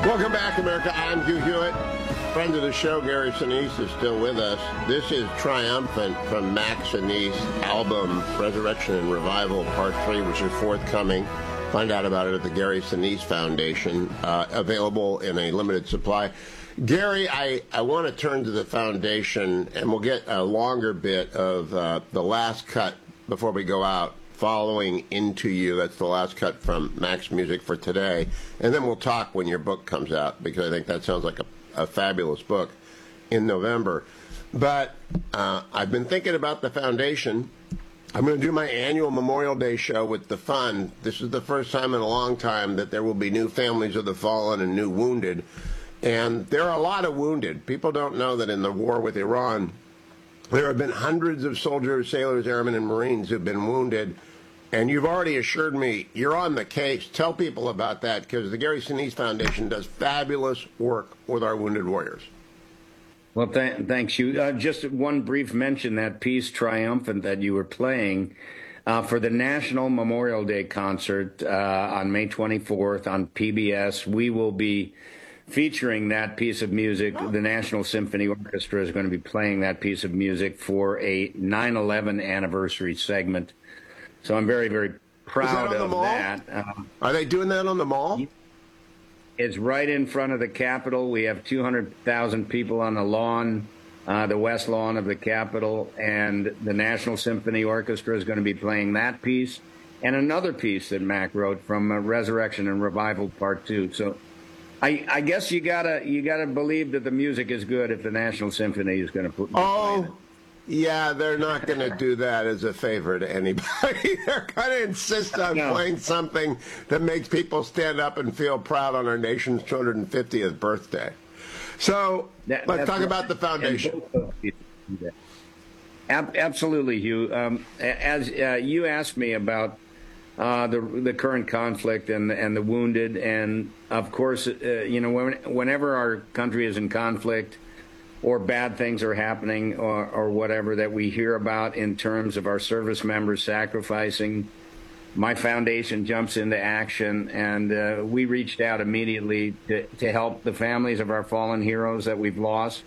Welcome back, America. I'm Hugh Hewitt. Friend of the show, Gary Sinise, is still with us. This is Triumphant from Max Sinise album, Resurrection and Revival, Part 3, which is forthcoming. Find out about it at the Gary Sinise Foundation, available in a limited supply. Gary, I want to turn to the foundation, and we'll get a longer bit of the last cut before we go out. Following Into You, that's the last cut from Max Music for today. And then we'll talk when your book comes out, because I think that sounds like a fabulous book in November. But I've been thinking about the foundation. I'm going to do my annual Memorial Day show with the fund. This is the first time in a long time that there will be new families of the fallen and new wounded. And there are a lot of wounded. People don't know that in the war with Iran, there have been hundreds of soldiers, sailors, airmen, and Marines who've been wounded, and you've already assured me you're on the case. Tell people about that, because the Gary Sinise Foundation does fabulous work with our wounded warriors. Well, thanks, you. Just one brief mention, that piece, Triumphant, that you were playing for the National Memorial Day concert on May 24th on PBS. We will be featuring that piece of music. The National Symphony Orchestra is going to be playing that piece of music for a 9/11 anniversary segment. So I'm very, very proud of that. Are they doing that on the mall? It's right in front of the Capitol. We have 200,000 people on the lawn, the west lawn of the Capitol, and the National Symphony Orchestra is going to be playing that piece and another piece that Mac wrote from Resurrection and Revival Part 2. So I guess you gotta believe that the music is good if the National Symphony is going to put. Oh, yeah, they're not going to do that as a favor to anybody. They're going to insist on playing something that makes people stand up and feel proud on our nation's 250th birthday. So let's talk about the foundation. Absolutely, Hugh. As you asked me about the current conflict and the wounded, and of course, whenever our country is in conflict or bad things are happening or whatever that we hear about in terms of our service members sacrificing, my foundation jumps into action, and we reached out immediately to help the families of our fallen heroes that we've lost,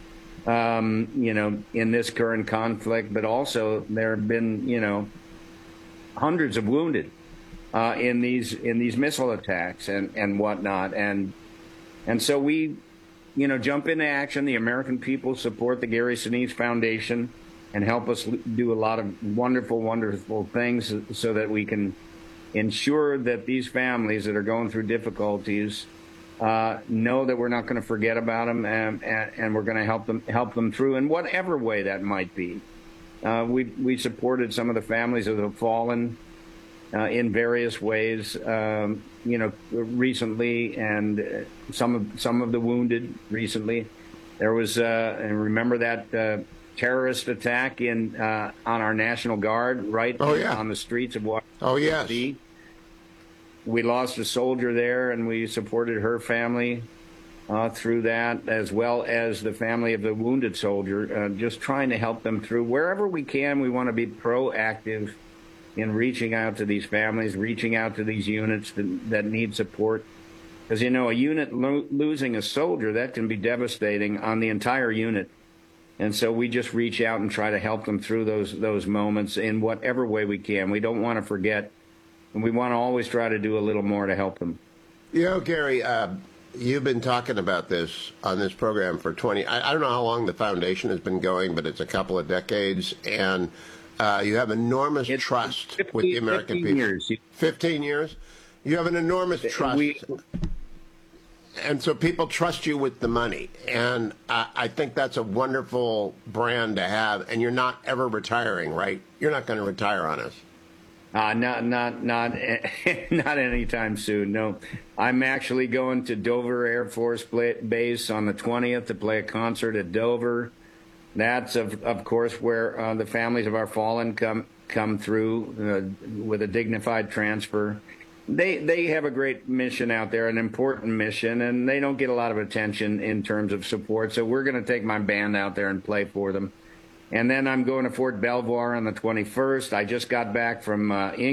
in this current conflict. But also there have been, hundreds of wounded in these missile attacks and whatnot, and so we jump into action. The American people support the Gary Sinise Foundation and help us do a lot of wonderful things so that we can ensure that these families that are going through difficulties know that we're not going to forget about them, and we're going to help them through in whatever way that might be. We supported some of the families of the fallen in various ways, recently, and some of the wounded recently. There was, and remember that terrorist attack on our National Guard, right? On the streets of Washington, D.C. We lost a soldier there, and we supported her family through that, as well as the family of the wounded soldier, just trying to help them through. Wherever we can, we want to be proactive in reaching out to these families, reaching out to these units that need support. Because, a unit losing a soldier, that can be devastating on the entire unit. And so we just reach out and try to help them through those moments in whatever way we can. We don't want to forget, and we want to always try to do a little more to help them. Gary, you've been talking about this on this program for I don't know how long the foundation has been going, but it's a couple of decades, and you have enormous trust with the American people. 15 years? You have an enormous trust. And so people trust you with the money. And I think that's a wonderful brand to have. And you're not ever retiring, right? You're not going to retire on us. Not anytime soon. No, I'm actually going to Dover Air Force Base on the 20th to play a concert at Dover. That's of course where the families of our fallen come through with a dignified transfer. They have a great mission out there, an important mission, and they don't get a lot of attention in terms of support. So we're going to take my band out there and play for them. And then I'm going to Fort Belvoir on the 21st. I just got back from England.